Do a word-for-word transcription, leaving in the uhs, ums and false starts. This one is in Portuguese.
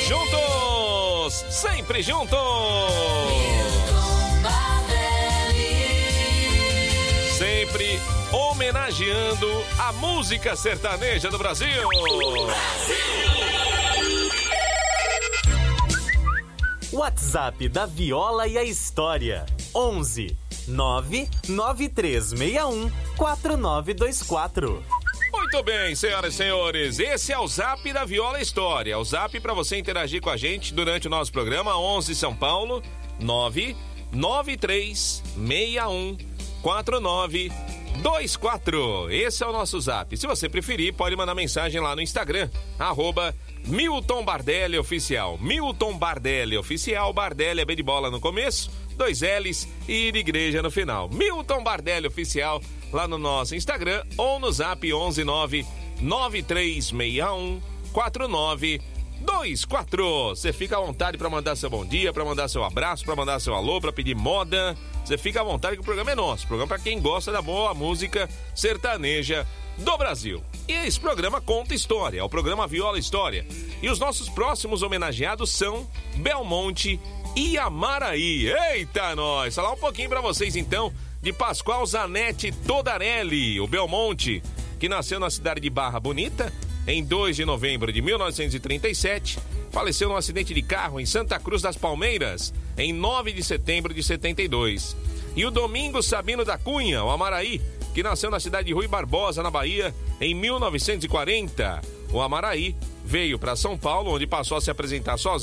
juntos, sempre juntos. Sempre homenageando a música sertaneja do Brasil. WhatsApp da Viola e a História. onze nove nove três seis um quatro nove dois quatro. Muito bem, senhoras e senhores, esse é o Zap da Viola História. O Zap para você interagir com a gente durante o nosso programa. Onze São Paulo, nove nove três seis um quatro nove dois quatro. Esse é o nosso Zap. Se você preferir, pode mandar mensagem lá no Instagram, arroba Milton Bardelli Oficial. Milton Bardelli Oficial, Bardelli é B de bola no começo, dois L's e de igreja no final. Milton Bardelli Oficial, lá no nosso Instagram ou no Zap onze nove nove três seis um quatro nove dois quatro. Você fica à vontade para mandar seu bom dia, para mandar seu abraço, para mandar seu alô, para pedir moda. Você fica à vontade que o programa é nosso. O programa para quem gosta da boa música sertaneja do Brasil. E esse programa conta história, é o programa Viola História. E os nossos próximos homenageados são Belmonte e Amaraí. Eita, nós! Falar um pouquinho para vocês então de Pascoal Zanetti Todarelli, o Belmonte, que nasceu na cidade de Barra Bonita em dois de novembro de mil novecentos e trinta e sete, faleceu num acidente de carro em Santa Cruz das Palmeiras em nove de setembro de setenta e dois. E o Domingos Sabino da Cunha, o Amaraí, que nasceu na cidade de Rui Barbosa, na Bahia, em mil novecentos e quarenta. O Amaraí veio para São Paulo, onde passou a se apresentar sozinho